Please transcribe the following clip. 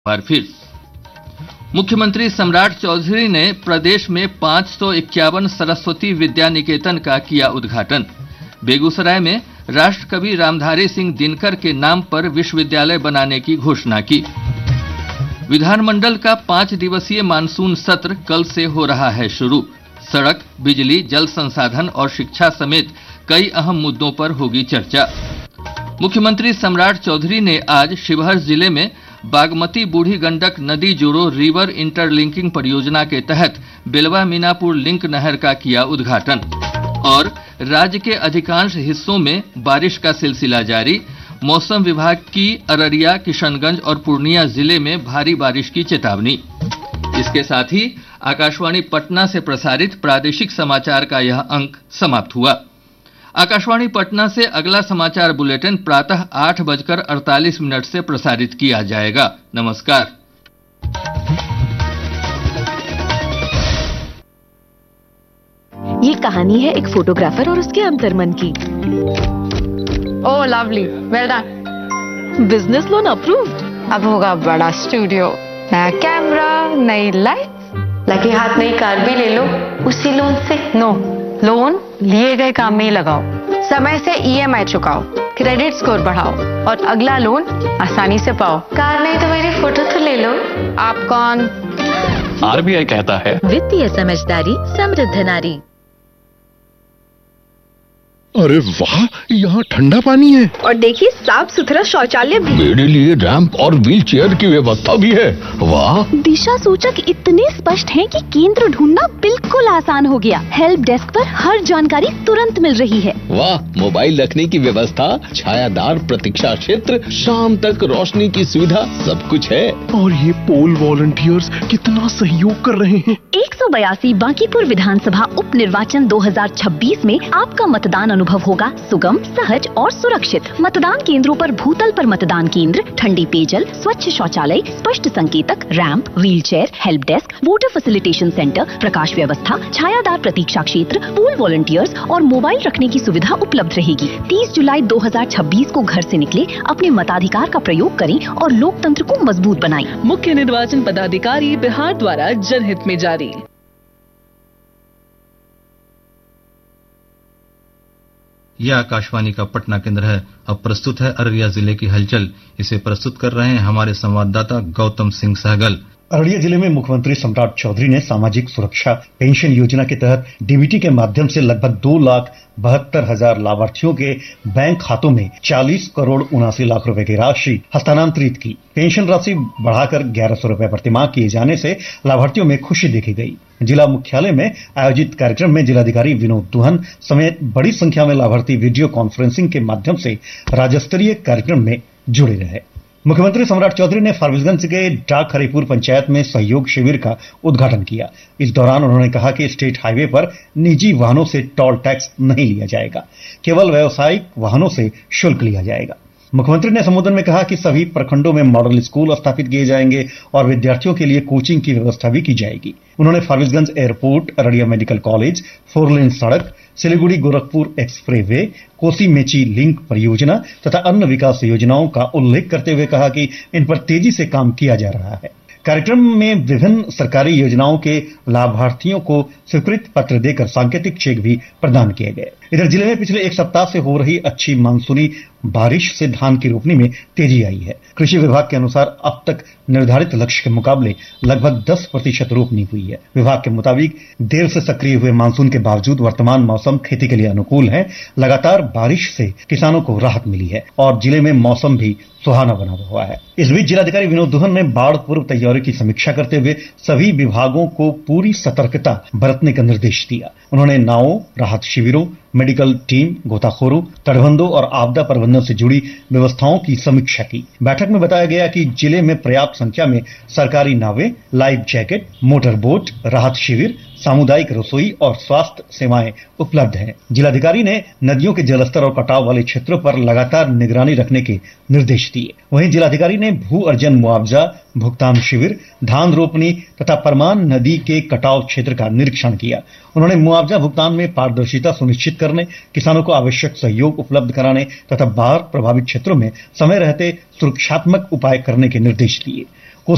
बार फिर मुख्यमंत्री सम्राट चौधरी ने प्रदेश में 551 सरस्वती विद्या निकेतन का किया उद्घाटन। बेगूसराय में राष्ट्रकवि रामधारी सिंह दिनकर के नाम पर विश्वविद्यालय बनाने की घोषणा की। विधानमंडल का 5 दिवसीय मानसून सत्र कल से हो रहा है शुरू। सड़क, बिजली, जल संसाधन और शिक्षा समेत कई अहम मुद्दों पर होगी चर्चा। मुख्यमंत्री सम्राट चौधरी ने आज शिवहर जिले में बागमती बूढ़ी गंडक नदी जोड़ो रिवर इंटरलिंकिंग परियोजना के तहत बेलवा मीनापुर लिंक नहर का किया उद्घाटन। और राज्य के अधिकांश हिस्सों में बारिश का सिलसिला जारी। मौसम विभाग की अररिया, किशनगंज और पूर्णिया जिले में भारी बारिश की चेतावनी। इसके साथ ही आकाशवाणी पटना से प्रसारित प्रादेशिक समाचार का यह अंक समाप्त हुआ। आकाशवाणी पटना से अगला समाचार बुलेटिन प्रातः 8:48 से प्रसारित किया जाएगा। नमस्कार। ये कहानी है एक फोटोग्राफर और उसके अंतर्मन की। ओह lovely, well done. Business loan approved. अब होगा बड़ा स्टूडियो, नया कैमरा, नई लाइट, लगे हाथ नई कार भी ले लो उसी लोन से। नो, लोन लिए गए काम में ही लगाओ, समय से ईएमआई चुकाओ, क्रेडिट स्कोर बढ़ाओ और अगला लोन आसानी से पाओ। कार नहीं तो मेरी फोटो तो ले लो। आप कौन? आरबीआई कहता है वित्तीय समझदारी समृद्ध नारी। अरे वाह, यहाँ ठंडा पानी है और देखिए साफ सुथरा शौचालय भी। मेरे लिए रैंप और व्हील चेयर की व्यवस्था भी है। वाह, दिशा सूचक इतने स्पष्ट हैं कि केंद्र ढूंढना बिल्कुल आसान हो गया। हेल्प डेस्क पर हर जानकारी तुरंत मिल रही है। वाह, मोबाइल रखने की व्यवस्था, छायादार प्रतीक्षा क्षेत्र, शाम तक रोशनी की सुविधा, सब कुछ है। और ये पोल वॉलंटियर्स कितना सहयोग कर रहे हैं। 182 बांकीपुर विधानसभा उप निर्वाचन 2026 में आपका मतदान अनुभव होगा सुगम, सहज और सुरक्षित। मतदान केंद्रों पर भूतल पर मतदान केंद्र, ठंडी पेयजल, स्वच्छ शौचालय, स्पष्ट संकेतक, ramp, wheelchair, help desk, voter facilitation centre, प्रकाश व्यवस्था, छायादार प्रतीक्षा क्षेत्र, पूल वॉलंटियर्स और मोबाइल रखने की सुविधा उपलब्ध रहेगी। 30 जुलाई 2026 को घर से निकले, अपने मताधिकार का प्रयोग करें और लोकतंत्र को मजबूत बनाएं। मुख्य निर्वाचन पदाधिकारी बिहार द्वारा जनहित में जारी। यह आकाशवाणी का पटना केंद्र है। अब प्रस्तुत है अररिया जिले की हलचल। इसे प्रस्तुत कर रहे हैं हमारे संवाददाता गौतम सिंह सहगल। अररिया जिले में मुख्यमंत्री सम्राट चौधरी ने सामाजिक सुरक्षा पेंशन योजना के तहत डीबीटी के माध्यम से लगभग 2,72,000 लाभार्थियों के बैंक खातों में 40 करोड़ 79 लाख रुपए की राशि हस्तांतरित की। पेंशन राशि बढ़ाकर 1100 रुपए प्रतिमाह किए जाने से लाभार्थियों में खुशी देखी गई। जिला मुख्यालय में आयोजित कार्यक्रम में जिलाधिकारी विनोद दुहन समेत बड़ी संख्या में लाभार्थी वीडियो कॉन्फ्रेंसिंग के माध्यम से राज्य स्तरीय कार्यक्रम में जुड़े रहे। मुख्यमंत्री सम्राट चौधरी ने फारबिसगंज के डाक हरिपुर पंचायत में सहयोग शिविर का उद्घाटन किया। इस दौरान उन्होंने कहा कि स्टेट हाईवे पर निजी वाहनों से टोल टैक्स नहीं लिया जाएगा, केवल व्यावसायिक वाहनों से शुल्क लिया जाएगा। मुख्यमंत्री ने संबोधन में कहा कि सभी प्रखंडों में मॉडल स्कूल स्थापित किए जाएंगे और विद्यार्थियों के लिए कोचिंग की व्यवस्था भी की जाएगी। उन्होंने Forbesganj airport, Araria medical college, 4 लेन सड़क, सिलीगुड़ी गोरखपुर एक्सप्रेसवे, कोसी मेची लिंक परियोजना तथा अन्य विकास योजनाओं का उल्लेख करते हुए कहा कि इन पर तेजी से काम किया जा रहा है। कार्यक्रम में विभिन्न सरकारी योजनाओं के लाभार्थियों को स्वीकृत पत्र देकर सांकेतिक चेक भी प्रदान किए गए। इधर जिले में पिछले एक सप्ताह से हो रही अच्छी मानसूनी बारिश से धान की रोपनी में तेजी आई है। कृषि विभाग के अनुसार अब तक निर्धारित लक्ष्य के मुकाबले लगभग 10% रोपनी हुई है। विभाग के मुताबिक देर से सक्रिय हुए मानसून के बावजूद वर्तमान मौसम खेती के लिए अनुकूल है। लगातार बारिश से किसानों को राहत मिली है और जिले में मौसम भी सुहाना बना हुआ है। इस बीच जिलाधिकारी विनोद दुहन ने बाढ़ पूर्व तैयारी की समीक्षा करते हुए सभी विभागों को पूरी सतर्कता बरतने का निर्देश दिया। उन्होंने नावों, राहत शिविरों, मेडिकल टीम, गोताखोरों, तटबंधों और आपदा प्रबंधन से जुड़ी व्यवस्थाओं की समीक्षा की। बैठक में बताया गया कि जिले में पर्याप्त संख्या में सरकारी नावें, लाइफ जैकेट, मोटर बोट, राहत शिविर, सामुदायिक रसोई और स्वास्थ्य सेवाएं उपलब्ध हैं। जिलाधिकारी ने नदियों के जलस्तर और कटाव वाले क्षेत्रों पर लगातार निगरानी रखने के निर्देश दिए। वहीं जिलाधिकारी ने भू अर्जन मुआवजा भुगतान शिविर, धान रोपनी तथा परमान नदी के कटाव क्षेत्र का निरीक्षण किया। उन्होंने मुआवजा भुगतान में पारदर्शिता सुनिश्चित करने, किसानों को आवश्यक सहयोग उपलब्ध कराने तथा बाढ़ प्रभावित क्षेत्रों में समय रहते सुरक्षात्मक उपाय करने के निर्देश दिए।